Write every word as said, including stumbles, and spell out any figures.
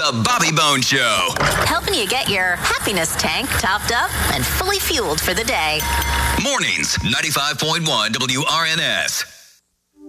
The Bobby Bone Show. Helping you get your happiness tank topped up and fully fueled for the day. Mornings, ninety-five point one W R N S.